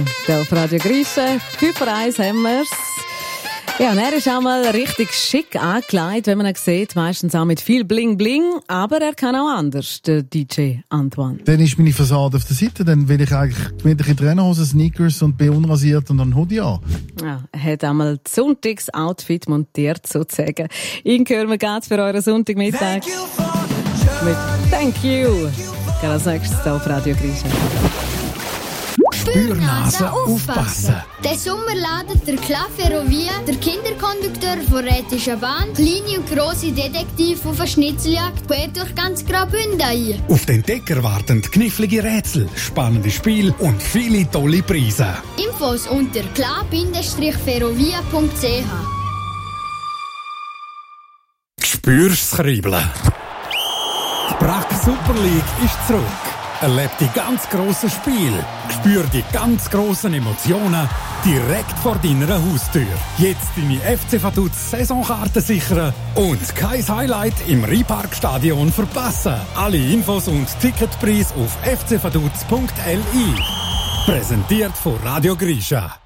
Auf Radio Grische, 5:01 haben wir's. Ja, und er ist auch mal richtig schick angelegt, wenn man ihn sieht, meistens auch mit viel Bling-Bling, aber er kann auch anders, der DJ Antoine. Dann ist meine Fassade auf der Seite, dann will ich eigentlich gemütlich in Trainerhosen, Sneakers und bin unrasiert und dann Hoodie an. Ja, er hat einmal das Sonntagsoutfit montiert, sozusagen. Ihn hören wir ganz für euren Sonntagmittag mit Thank You. Gerade als nächstes hier auf Radio Grische. Spürnase aufpassen. Der Sommer ladet der Club Ferrovia, der Kinderkondukteur von Rätischer Bahn, kleine und grosse Detektive auf eine Schnitzeljagd quer durch ganz Graubünden ein. Auf den Entdecker warten knifflige Rätsel, spannende Spiele und viele tolle Preise. Infos unter club-ferrovia.ch. Spürst das Kribbeln? Die Brack Super League ist zurück. Erlebe die ganz grossen Spiele. Spür die ganz grossen Emotionen direkt vor deiner Haustür. Jetzt deine FC Vaduz Saisonkarten sichern und kein Highlight im Rheinparkstadion verpassen. Alle Infos und Ticketpreise auf fcvaduz.li. Präsentiert von Radio Grisha.